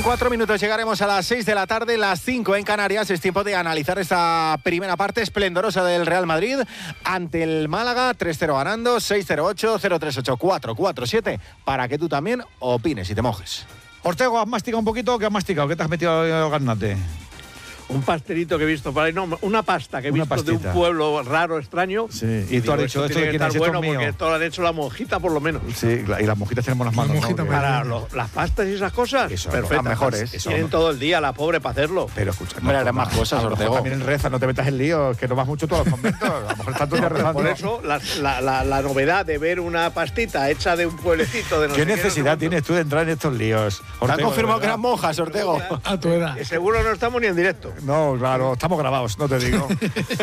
4 minutos llegaremos a las 6 de la tarde, las 5 en Canarias. Es tiempo de analizar esta primera parte esplendorosa del Real Madrid ante el Málaga, 3-0 ganando, 6-0-8-0-3-8-4-4-7, para que tú también opines y te mojes. Ortego, ¿has masticado un poquito? ¿Qué has masticado? ¿Qué te has metido al garnate? Un pastelito que he visto por ahí, no, una pasta que he visto pastita. de un pueblo raro, extraño. Sí, y tú has dicho, esto ¿esto de tiene que quién es? estar Esto bueno es mío. porque esto lo han hecho la monjita por lo menos. Sí, y las mojitas tienen buenas manos, mojita ¿no? Para las pastas y esas cosas, Eso, perfectas. las mejores. Eso, Tienen no. todo el día la pobre para hacerlo. Pero escucha, Hombre, harán más cosas, a lo mejor Ortego. también reza, no te metas en líos, que no vas mucho todos los conventos. A lo mejor estás todo el día rezando. Por eso, la novedad de ver una pastita hecha de un pueblecito de no ¿Qué sé necesidad no sé tienes tú de entrar en estos líos? Te han Ortego, confirmado de que verdad? eran monjas, Ortego. A tu edad. cuánto. Seguro no estamos ni en directo. No, claro, estamos grabados, no te digo.